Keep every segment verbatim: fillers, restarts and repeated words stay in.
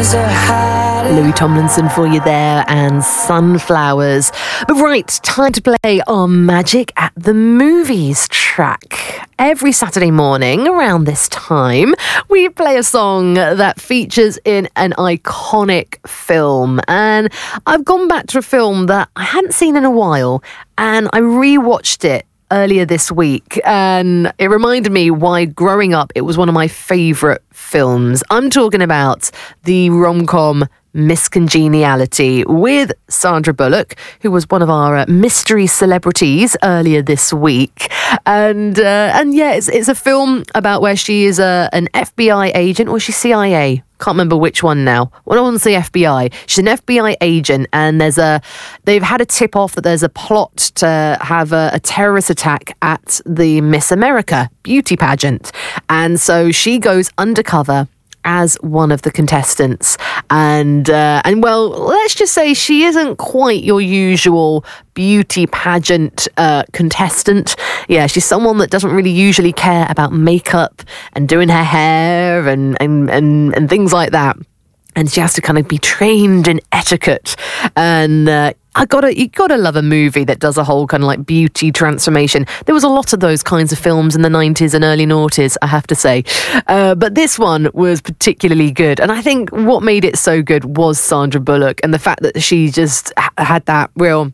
Louis Tomlinson for you there, and Sunflowers. But right, time to play our Magic at the Movies track. Every Saturday morning around this time, we play a song that features in an iconic film. And I've gone back to a film that I hadn't seen in a while, and I rewatched it earlier this week, and it reminded me why growing up it was one of my favourite films. I'm talking about the rom-com Miss Congeniality with Sandra Bullock, who was one of our uh, mystery celebrities earlier this week. And uh, and yeah, it's, it's a film about where she is a, an F B I agent, or is she C I A? Can't remember which one now. Well, I want to say F B I. She's an F B I agent, and there's a they've had a tip off that there's a plot to have a, a terrorist attack at the Miss America beauty pageant, and so she goes undercover as one of the contestants, and uh, and well, let's just say she isn't quite your usual beauty pageant uh, contestant. Yeah, she's someone that doesn't really usually care about makeup and doing her hair and and and, and things like that. And she has to kind of be trained in etiquette. And uh, I gotta, you gotta love a movie that does a whole kind of like beauty transformation. There was a lot of those kinds of films in the nineties and early noughties, I have to say. Uh, but this one was particularly good. And I think what made it so good was Sandra Bullock, and the fact that she just had that real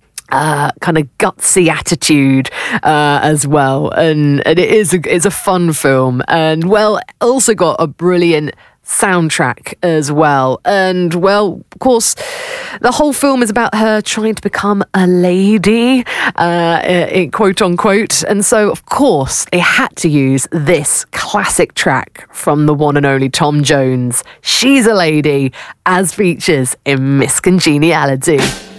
Uh, kind of gutsy attitude uh, as well, and, and it is a, it's a fun film, and well, also got a brilliant soundtrack as well. And well, of course, the whole film is about her trying to become a lady, uh, in quote unquote, and so of course they had to use this classic track from the one and only Tom Jones, She's a Lady, as features in Miss Congeniality.